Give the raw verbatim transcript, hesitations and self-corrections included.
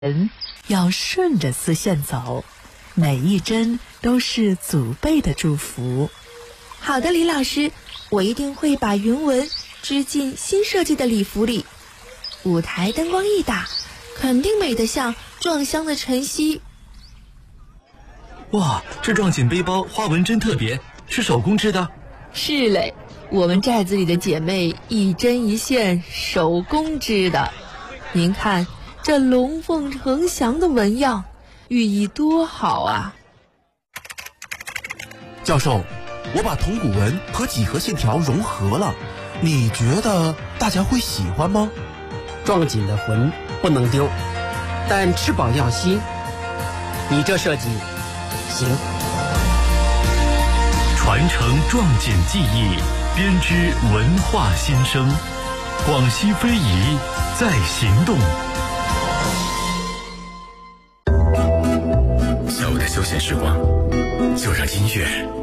人要顺着丝线走，每一针都是祖辈的祝福。 好的，李老师，我一定会把云纹织进新设计的礼服里。舞台灯光一打，肯定美得像撞香的晨曦。 哇，这撞锦背包花纹真特别，是手工织的？ 是嘞，我们寨子里的姐妹一针一线手工织的。您看这龙凤呈祥的纹样，寓意多好啊！ 教授，我把铜鼓纹和几何线条融合了，你觉得大家会喜欢吗？ 撞锦的魂不能丢，但翅膀要新。你这设计行。 传承撞锦技艺，编织文化新生。广西非遗在行动。 下午的休闲时光，就让音乐